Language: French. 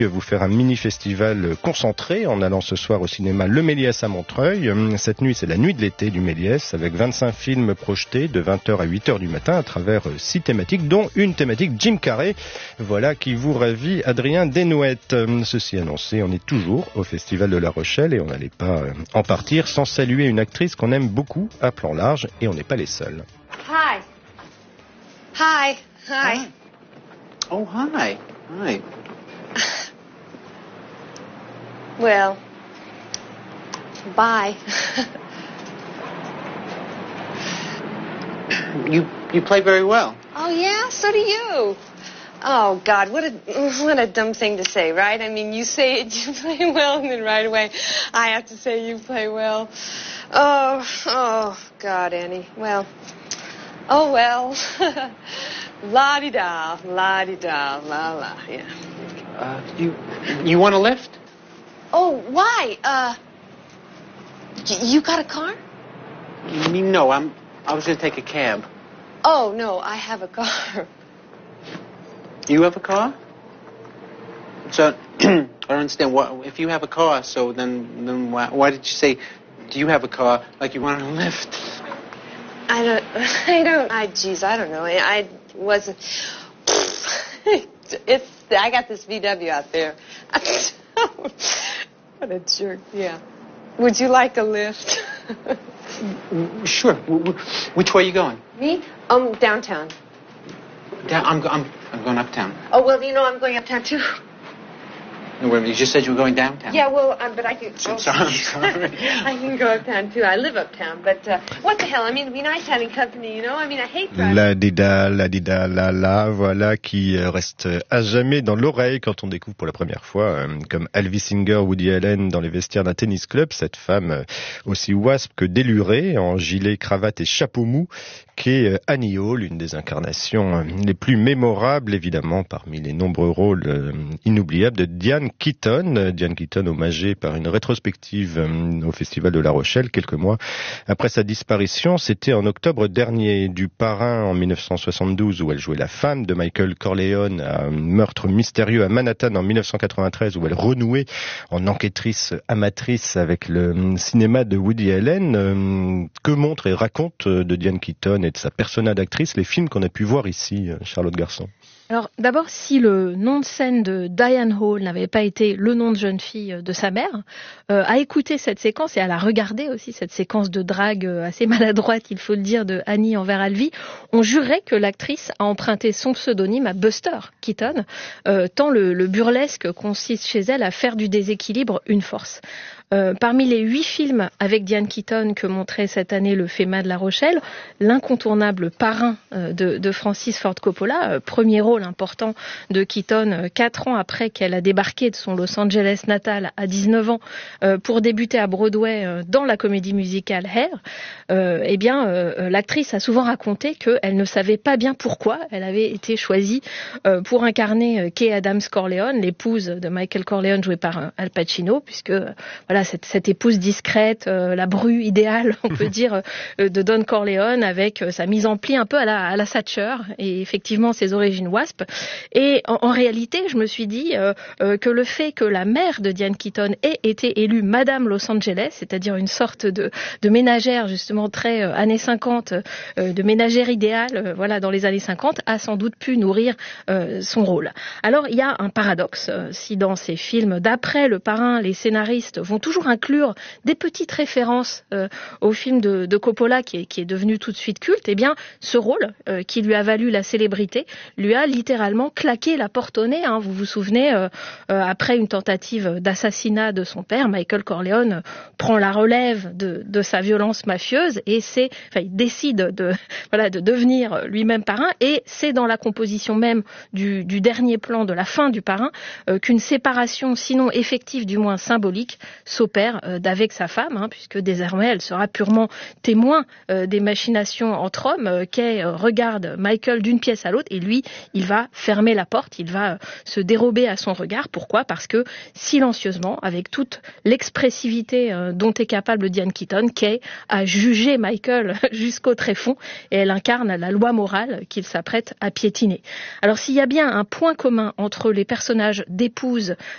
vous faire un mini-festival concentré en allant ce soir au cinéma Le Méliès à Montreuil. Cette nuit, c'est la nuit de l'été du Méliès avec 25 films projetés de 20h à 8h du matin à travers 6 thématiques, dont une thématique Jim Carrey. Voilà qui vous ravit Adrien Desnouettes. Ceci annoncé, on est toujours au Festival de La Rochelle et on n'allait pas en partir sans saluer une actrice qu'on aime beaucoup à plan large et on n'est pas les seuls. Hi. Hi. Hi. Hi. Oh, hi. Hi. Well, bye. You play very well. Oh, yeah? So do you. Oh, God, what a dumb thing to say, right? I mean, you say it, you play well, and then right away I have to say you play well. Oh, God, Annie. Well, oh, well. La-di-da, la-di-da, la-la, yeah. You want a lift? Oh, why? You got a car? No, I was going to take a cab. Oh, no, I have a car. You have a car? So, I don't understand. If you have a car, so then why did you say, do you have a car, like you wanted a lift? I don't know. I wasn't... I got this VW out there. What a jerk, yeah. Would you like a lift? Sure. Which way are you going? Me? Downtown. I'm going uptown. Oh, well, I'm going uptown, too. No, wait a minute, you just said you were going downtown. Yeah, well, but I can... I'm sorry. I can go uptown, too. I live uptown, but what the hell? I mean, it'd be nice having company, I mean, I hate driving. La, voilà qui reste à jamais dans l'oreille quand on découvre pour la première fois, comme Alvy Singer, Woody Allen dans les vestiaires d'un tennis club, cette femme aussi wasp que délurée, en gilet, cravate et chapeau mou, qu'est Annie Hall, une des incarnations les plus mémorables, évidemment, parmi les nombreux rôles inoubliables de Diane Keaton. Diane Keaton hommagée par une rétrospective au Festival de La Rochelle, quelques mois après sa disparition. C'était en octobre dernier. Du Parrain en 1972, où elle jouait la femme de Michael Corleone, à un meurtre mystérieux à Manhattan en 1993, où elle renouait en enquêtrice amatrice avec le cinéma de Woody Allen. Que montre et raconte de Diane Keaton et de sa persona d'actrice les films qu'on a pu voir ici, Charlotte Garçon? Alors d'abord, si le nom de scène de Diane Hall n'avait pas été le nom de jeune fille de sa mère, à écouter cette séquence et à la regarder aussi, cette séquence de drague assez maladroite, il faut le dire, de Annie envers Alvy, on jurerait que l'actrice a emprunté son pseudonyme à Buster Keaton, tant le burlesque consiste chez elle à faire du déséquilibre une force. Parmi les 8 films avec Diane Keaton que montrait cette année le FEMA de La Rochelle, l'incontournable Parrain de Francis Ford Coppola, premier rôle important de Keaton 4 ans après qu'elle a débarqué de son Los Angeles natal à 19 ans pour débuter à Broadway dans la comédie musicale Hair, l'actrice a souvent raconté qu'elle ne savait pas bien pourquoi elle avait été choisie pour incarner Kay Adams Corleone, l'épouse de Michael Corleone jouée par Al Pacino, puisque voilà cette épouse discrète, la bru idéale, on peut dire, de Don Corleone, avec sa mise en pli un peu à la Thatcher et effectivement ses origines wasp. Et en réalité, je me suis dit que le fait que la mère de Diane Keaton ait été élue Madame Los Angeles, c'est-à-dire une sorte de ménagère justement très années 50, de ménagère idéale, dans les années 50, a sans doute pu nourrir son rôle. Alors il y a un paradoxe, si dans ces films d'après Le Parrain, les scénaristes vont toujours inclure des petites références au film de Coppola qui est devenu tout de suite culte, eh bien ce rôle qui lui a valu la célébrité lui a littéralement claqué la porte au nez. Vous vous souvenez, après une tentative d'assassinat de son père, Michael Corleone prend la relève de sa violence mafieuse et il décide de devenir lui-même parrain, et c'est dans la composition même du dernier plan de la fin du Parrain qu'une séparation, sinon effective du moins symbolique, s'opère d'avec sa femme, puisque désormais elle sera purement témoin des machinations entre hommes. Kay regarde Michael d'une pièce à l'autre et lui, il va fermer la porte, il va se dérober à son regard. Pourquoi ? Parce que silencieusement, avec toute l'expressivité dont est capable Diane Keaton, Kay a jugé Michael jusqu'au tréfonds et elle incarne la loi morale qu'il s'apprête à piétiner. Alors s'il y a bien un point commun entre les personnages d'épouse